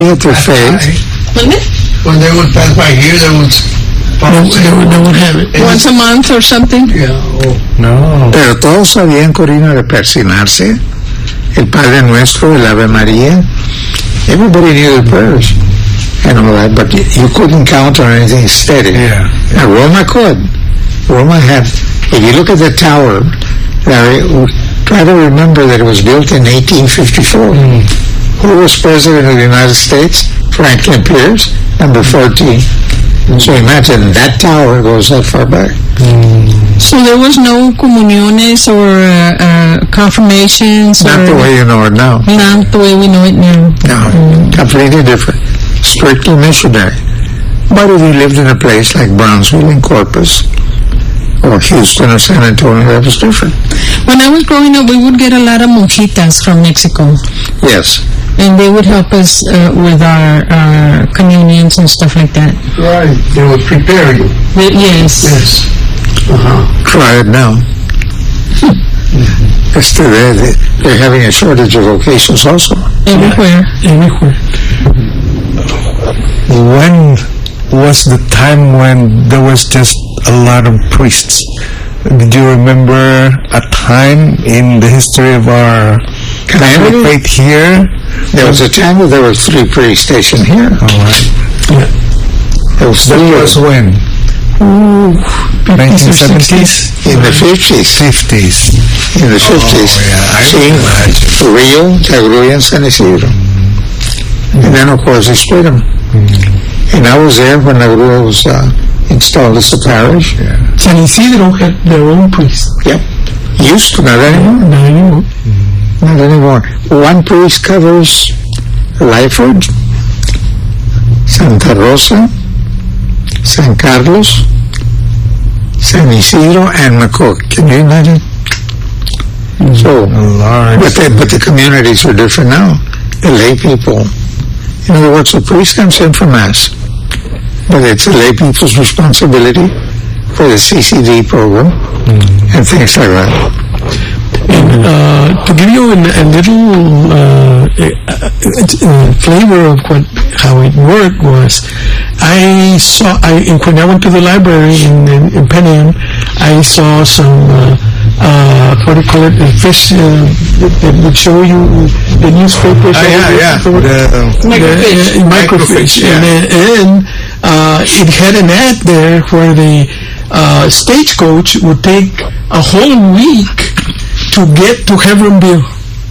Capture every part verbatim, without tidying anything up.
at their face. When they would pass by here, they would... They would, they would have it. Once a month or something? Yeah. Oh. No. Pero todos sabían, Corina, de persinarse. El Padre Nuestro, el Ave María. Everybody knew the prayers and all that, but you, you couldn't count on anything steady. Yeah. Now, Roma could. Roma had... If you look at the tower, Larry, try to remember that it was built in eighteen fifty-four. Mm. Who was President of the United States? Franklin Pierce, number fourteen. Mm. So imagine, that tower goes that far back. Mm. So there was no comuniones or uh, uh, confirmations? Not or the way you know it now. Not the way we know it now. No, mm. completely different. Strictly missionary. But if you lived in a place like Brownsville in Corpus, or Houston or San Antonio, that was different. When I was growing up, we would get a lot of monjitas from Mexico. Yes. And they would help us uh, with our, our communions and stuff like that. Right. They would prepare you. They, yes. Yes. Uh-huh. Try it now. It's the, they're, they're having a shortage of vocations also. Everywhere. Everywhere. When was the time when there was just a lot of priests? Did you remember a time in the history of our Catholic faith here? There was a time where there were three priests stationed here. All right. Yeah. There was That three was when? nineteen seventies? In the fifties. fifties. In the fifties. Oh, yeah. I See, imagine. Rio, Tagruya, and San Isidro. Mm-hmm. And then, of course, they split them. Mm-hmm. And I was there when Tagruya was uh, installed as a parish. Yeah. San Isidro had their own priest. Yep. Used to, not anymore. Not anymore. Mm-hmm. Not anymore. One priest covers Lyford, Santa Rosa, San Carlos, San Isidro, and McCook. Can you imagine? Mm-hmm. So, but the, but the communities are different now. The lay people. In other words, the priest comes in for Mass, but it's the lay people's responsibility for the C C D program mm. and things like that. And uh, to give you an, a little uh, uh, flavor of what how it worked was, I saw I when I went to the library in, in, in Penn, I saw some uh, uh, what do you call it, the fish uh, that, that would show you the newspapers. Ah, yeah, yeah. The, the, microfiche. Uh, microfiche. Yeah. And, and uh, it had an ad there where the uh, stagecoach would take a whole week to get to Hebronville.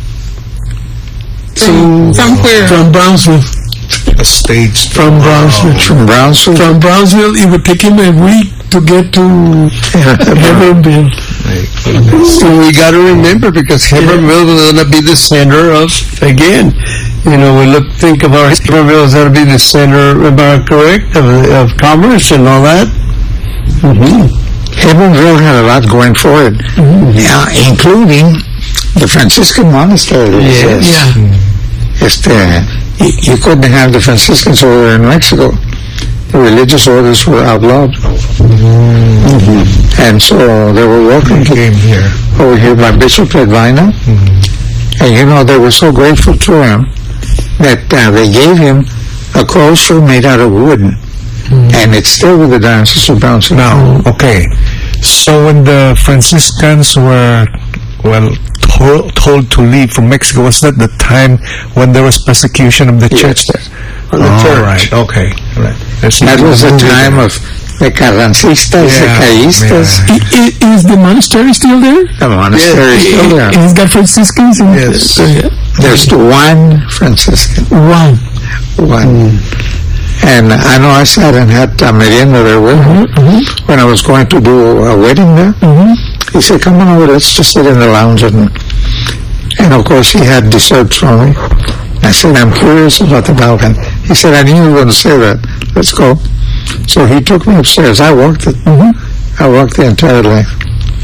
So from where? From Brownsville. A stage from Brownsville. Oh. From Brownsville. From Brownsville, it would take him a week to get to Hebronville. So we got to remember, because Hebronville was going to be the center of, again, you know, we look think of our Hebronville as going to be the center, am I correct, of, of commerce and all that. Mm-hmm. Hebronville had a lot going for it, mm-hmm. yeah, including the Franciscan monastery. Yes. Yeah. Este, you, you couldn't have the Franciscans over there in Mexico. The religious orders were outlawed. Mm-hmm. And so they were welcome to came here. over here by Bishop Edvina. Mm-hmm. And you know, they were so grateful to him that uh, they gave him a cloister made out of wood. Mm-hmm. And it's still with the Diocese of Brownsville. Now, okay. So when the Franciscans were, well, told, told to leave from Mexico, was that the time when there was persecution of the yes. church there? On the oh, church. Right, okay. Right. That was the time there. Of the Carrancistas, yeah, the Caístas. Yeah. Is the monastery still there? The monastery is still there. It's got Franciscans? In yes. It? There's one Franciscan. One. One. Mm. And I know I sat and had a merienda there with him mm-hmm, mm-hmm. when I was going to do a wedding there. Mm-hmm. He said, come on over, let's just sit in the lounge. And, and of course, he had desserts for me. I said, I'm curious about the Balkan. He said, I knew you were going to say that. Let's go. So he took me upstairs. I walked it. Mm-hmm. I walked the entire length.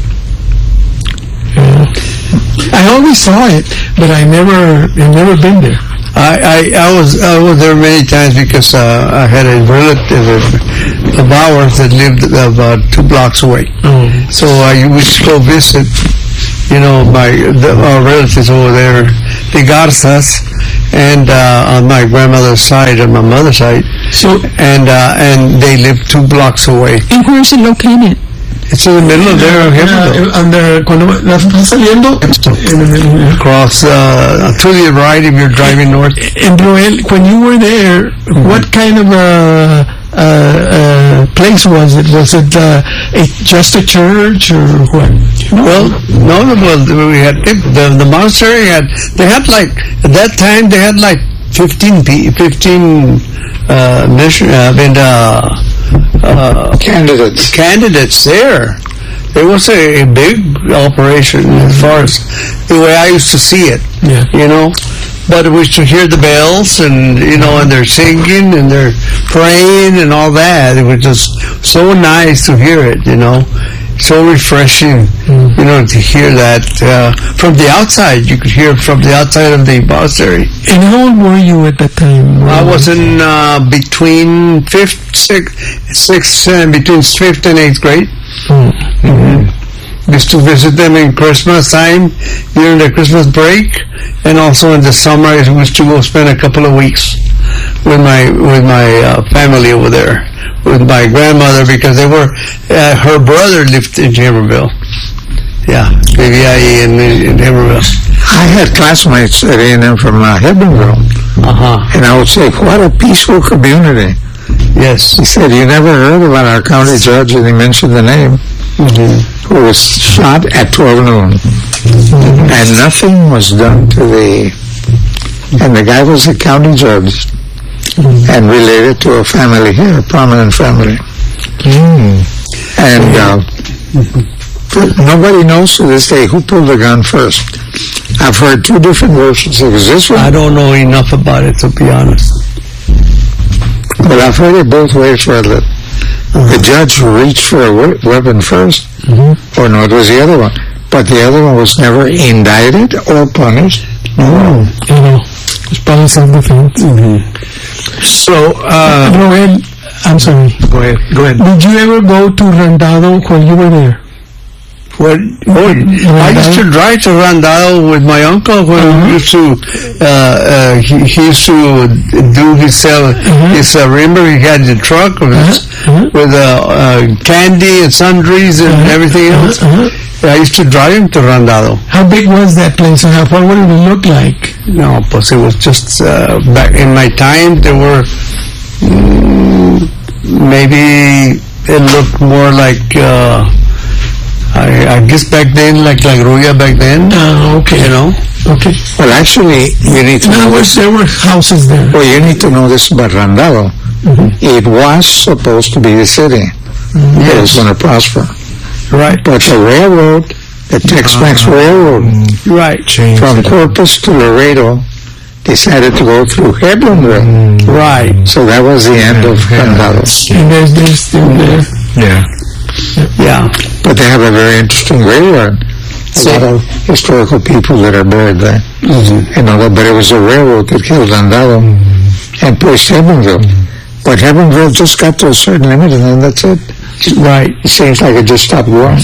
Yeah. I always saw it, but I never, I've never been there. I, I, I was I was there many times because uh, I had a relative of ours that lived about two blocks away. Mm. So I would go visit, you know, my the, our relatives over there. the Garzas, and uh, on my grandmother's side, on my mother's side. So, and uh, and they live two blocks away. And where is it located? It's in the middle of there, uh, under, cuando vas saliendo, across uh, to the right if you're driving north. And Roel, when you were there, mm-hmm. what kind of a uh, uh, place was it? Was it uh, a, just a church or what? Well, no, no, well, we had the the monastery had they had like at that time they had like fifteen fifteen uh, mission uh, and uh, uh, candidates candidates there. It was a, a big operation mm-hmm. as far as the way I used to see it. Yeah. You know. But it was to hear the bells and, you know, and they're singing and they're praying and all that. It was just so nice to hear it, you know. So refreshing, mm. you know, to hear that. Uh, from the outside, you could hear it from the outside of the monastery. And how old were you at that time? I was in uh, between fifth, sixth, sixth, uh, between fifth and eighth grade. Mm. Mm-hmm. Used to visit them in Christmas time, during the Christmas break, and also in the summer I used to go spend a couple of weeks with my with my uh, family over there, with my grandmother, because they were uh, her brother lived in Heberville. Yeah, vivía ahí in, in Heberville. I had classmates at A and M from uh, Heberville, uh-huh. and I would say, what a peaceful community. Yes. He said, you never heard about our county judge, and he mentioned the name. Mm-hmm. Who was shot at twelve noon, mm-hmm. and nothing was done to the, and the guy was a county judge, mm-hmm. and related to a family here, a prominent family. Mm. And uh, mm-hmm. nobody knows to this day who pulled the gun first. I've heard two different versions. It was this one. I don't know enough about it, to be honest. But I've heard it both ways, rather. The judge reached for a we- weapon first, mm-hmm. or no, it was the other one. But the other one was never indicted or punished. No. You know, it's probably self-defense. Mm-hmm. So, uh... Roel, I'm sorry. Go ahead, go ahead. Did you ever go to Randado while you were there? What? Oh, I used to drive to Randado with my uncle when uh-huh. he used to, uh, uh, he, he used to do his, uh, uh-huh. his, uh, remember he had the truck with, uh-huh. with, uh, uh, candy and sundries and uh-huh. everything else. Uh-huh. I used to drive him to Randado. How big was that place and how, what did it look like? No, pues it was just, uh, back in my time, there were, mm, maybe it looked more like, uh, I, I guess back then, like like Ruya back then. Oh, okay. You know? Okay. Well, actually, you need to know this. There were houses there. Well, you need to know this about Randado. Mm-hmm. It was supposed to be the city. Mm-hmm. It was going to prosper. Right. But the railroad, the Tex-Mex uh, Railroad, right, from Corpus to Laredo, decided to go through Hebronville. Mm. Right. So that was the end yeah, of Randado. Yeah. And there's, there's still there. Yeah. Yeah. But they have a very interesting graveyard. A so, lot of historical people that are buried there. Mm-hmm. You know, but it was a railroad that killed Randado mm-hmm. and pushed Hebronville. Mm-hmm. But Hebronville just got to a certain limit and then that's it. Right. It seems like it just stopped growing.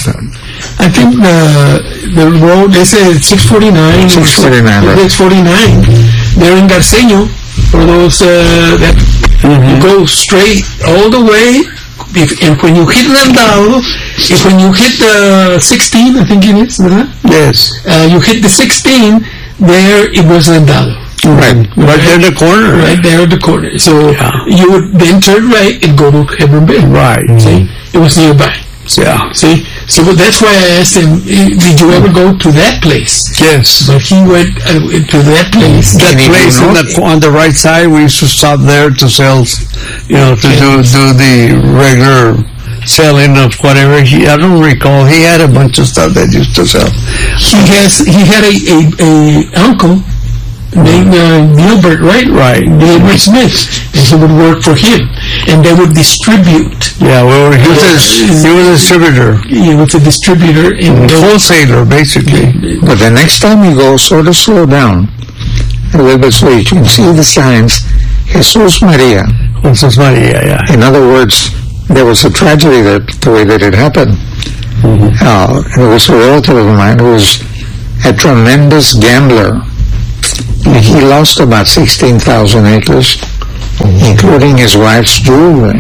I think the the road, they say six forty-nine. six forty-nine, right. six forty-nine. They're in Garceño, for those uh, that mm-hmm. go straight all the way. If, and when you hit Randado, if when you hit the uh, sixteen, I think it is, right? Yes. Uh, you hit the sixteen, there it was Randado. Right. Right, right there in the corner. Right there at the corner. So yeah. you would then turn right and go to Hebronville. Right. See? It was nearby. Yeah. See? So that's why I asked him, did you ever go to that place? Yes. But he went uh, to that place. That place on the, on the right side, we used to stop there to sell, you know, to do, do the regular selling of whatever. He, I don't recall. He had a bunch of stuff that he used to sell. He has, he had a, a, a uncle named uh, Gilbert, right? Right. Gilbert Smith. And he would work for him. And they would distribute. Yeah, well, he was a, he was a distributor. He was a distributor. And a wholesaler, basically. But the next time you go, sort of slow down a little bit so you can see the signs. Jesus Maria. Jesus Maria, yeah. In other words, there was a tragedy that the way that it happened. Mm-hmm. Uh, it was a relative of mine who was a tremendous gambler. He lost about sixteen thousand acres, including his wife's jewelry.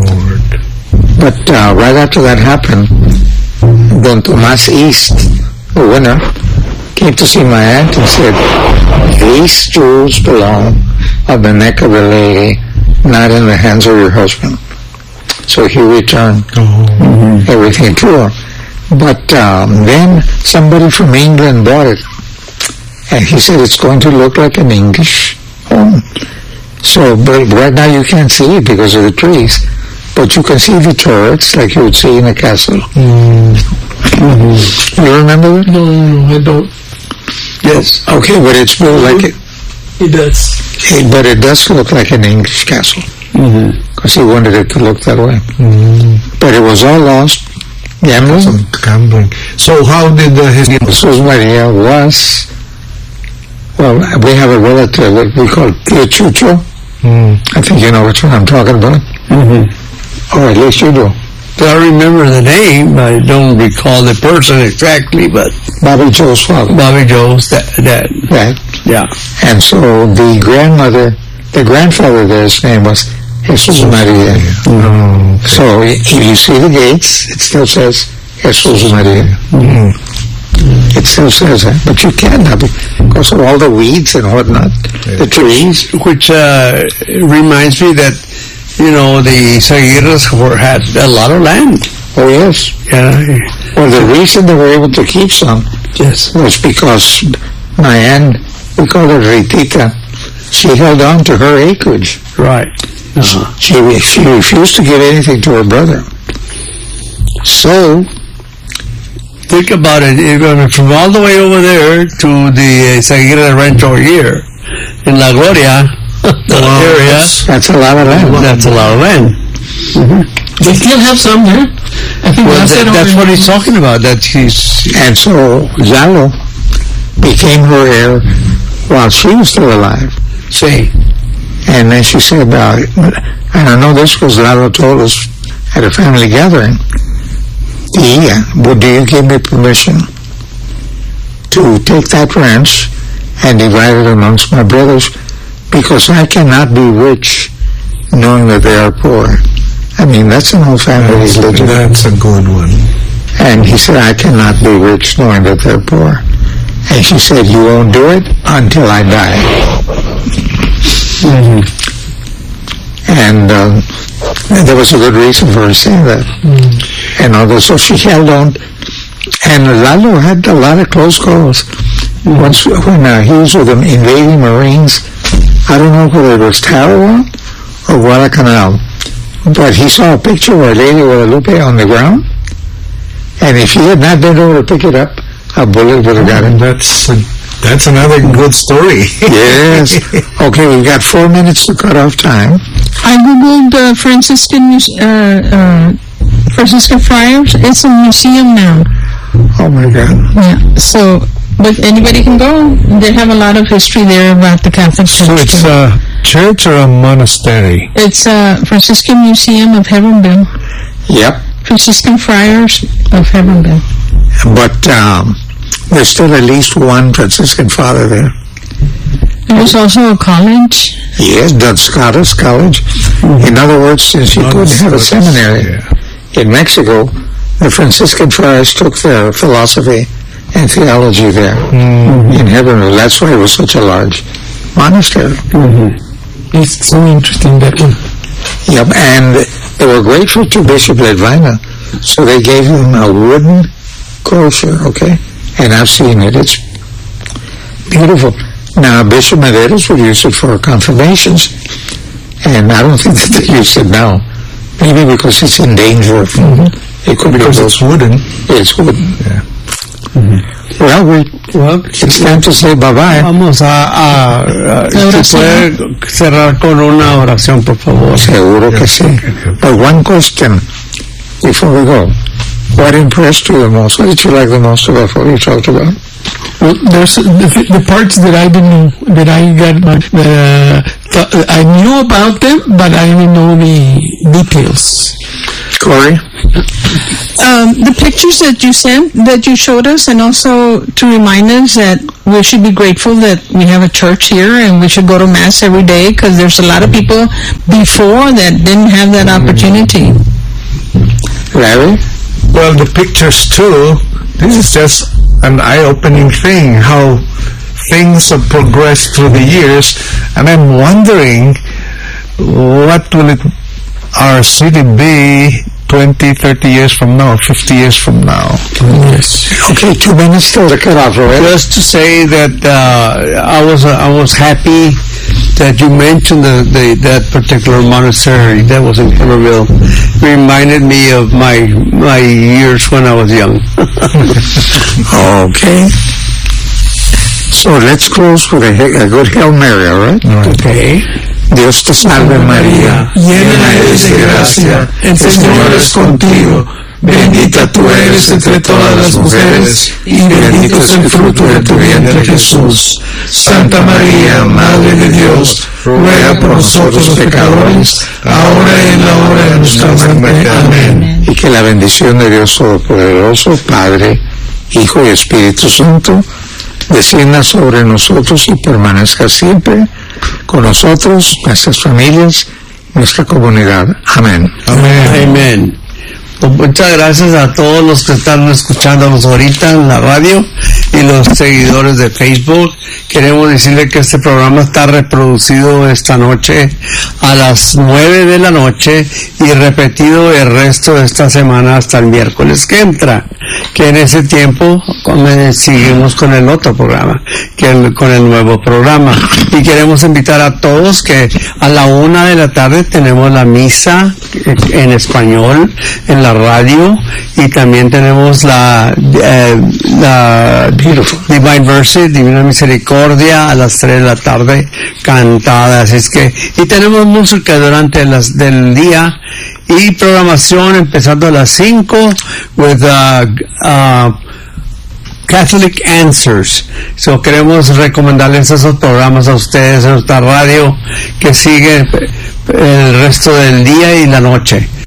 But uh, right after that happened, Don Tomas East, the winner, came to see my aunt and said, these jewels belong on the neck of the lady, not in the hands of your husband. So he returned mm-hmm. everything to her. But um, then somebody from England bought it, and he said it's going to look like an English home. So, but right now you can't see it because of the trees, but you can see the turrets like you would see in a castle. Mm. Mm-hmm. You remember that? No, no, no, I don't. Yes. Okay, but it's built like it. It does. It, but it does look like an English castle. Because mm-hmm. he wanted it to look that way. Mm. But it was all lost. Gambling. Gambling. So how did uh, his name? Jesus Maria was, well, we have a relative that we call Tio Chucho. Mm. I think you know which one I'm talking about. Mm-hmm. Or at least you do. I remember the name, I don't recall the person exactly, but Bobby Joe's father. Bobby Joe's dad. dad. Right. Yeah. And so the grandmother, the grandfather there's name was Jesus Maria. Mm-hmm. So if you see the gates, it still says Jesus Maria. Mm-hmm. It still says that, but you can't have it because of all the weeds and whatnot, yeah. the trees. Which uh, reminds me that, you know, the Saguiras were, had a lot of land. Oh, yes. Yeah. Well, the reason they were able to keep some yes. was because my aunt, we call her Ritita, she held on to her acreage. Right. Uh-huh. She, she refused to give anything to her brother. So, think about it. You're going from all the way over there to the uh, Saguira Rancho here in La Gloria. The wow, area. That's, that's a lot of land. That's a lot of land. Mm-hmm. They still have some there. I think well, that, that's what he's talking about. That he's and so Lalo became her heir while she was still alive. See, and then she said, uh, and I know this because Lalo told us at a family gathering. Yeah, well, do you give me permission to take that ranch and divide it amongst my brothers? Because I cannot be rich knowing that they are poor. I mean, that's an old family religion. That's a good one. And he said, I cannot be rich knowing that they're poor. And she said, you won't do it until I die. Mm-hmm. And um, there was a good reason for her saying that. Mm. And although, so she held on. And Lalo had a lot of close calls. Mm. Once when uh, he was with the invading Marines, I don't know whether it was Tarawa or Guadalcanal, but he saw a picture of Our Lady of Guadalupe on the ground, and if he had not been able to pick it up, a bullet would have got him. That's a, that's another good story. Yes. Okay, we've got four minutes to cut off time. I googled uh, Franciscan uh, uh, Franciscan Friars. It's a museum now. Oh my God. Yeah. So. But anybody can go. They have a lot of history there about the Catholic Church. So it's a church or a monastery? It's a Franciscan Museum of Heavenville. Yep. Franciscan Friars of Heavenville. But um, there's still at least one Franciscan father there. There was also a college. Yes, Duns Scotus College. Mm-hmm. In other words, since you couldn't have a seminary yeah. in Mexico, the Franciscan Friars took their philosophy and theology there mm-hmm. in Heavenville. That's why it was such a large monastery. Mm-hmm. It's so interesting, that one. Yep, and they were grateful to Bishop Ledvina, so they gave him a wooden kosher, okay? And I've seen it. It's beautiful. Now, Bishop Medeiros would use it for confirmations, and I don't think that they use it now. Maybe because it's in danger. Mm-hmm. It could because be it's wooden. It's wooden. Yeah. Mm-hmm. Well, we, well, it's time to say bye-bye. Vamos a, a, a ¿se puede cerrar con una oración, por favor? Seguro que sí. But one question before we go. What impressed you the most? What did you like the most about what we talked about? Well, there's the, the parts that I didn't know, that I got, uh, th- I knew about them, but I didn't know the details. Corey? Um, the pictures that you sent, that you showed us, and also to remind us that we should be grateful that we have a church here and we should go to Mass every day, because there's a lot of people before that didn't have that opportunity. Larry? Well, the pictures too, this is just an eye-opening thing, how things have progressed through the years, and I'm wondering what will it, our city be twenty, thirty years from now, fifty years from now. Yes. Okay, two minutes still to cut off, right? Just to say that uh, I was uh, I was happy that you mentioned the, the that particular monastery that was in Hemmerville. Reminded me of my my years when I was young. Okay. So let's close with a, a good Hail Mary, all right? Okay. Dios te salve María, Llena eres de gracia, el Señor es contigo. Bendita tú eres entre todas las mujeres, y bendito es el fruto de tu vientre, Jesús. Santa María, Madre de Dios, ruega por nosotros pecadores, ahora y en la hora de nuestra muerte. Amén. y que la bendición de Dios Todopoderoso, Padre, Hijo y Espíritu Santo, descienda sobre nosotros y permanezca siempre con nosotros, nuestras familias, nuestra comunidad. Amén. Amén. Amén. Pues muchas gracias a todos los que están escuchándonos ahorita en la radio y los seguidores de Facebook. Queremos decirle que este programa está reproducido esta noche a las nueve de la noche y repetido el resto de esta semana hasta el miércoles que entra, que en ese tiempo seguimos con el otro programa, que el, con el nuevo programa. Y queremos invitar a todos que a la una de la tarde tenemos la misa en español en la radio, y también tenemos la, eh, la Divine Mercy, Divina Misericordia, a las tres de la tarde cantada. Así es que, y tenemos música durante las del día y programación empezando a las cinco with uh, uh, Catholic Answers. So queremos recomendarles esos programas a ustedes en nuestra radio que sigue el resto del día y la noche.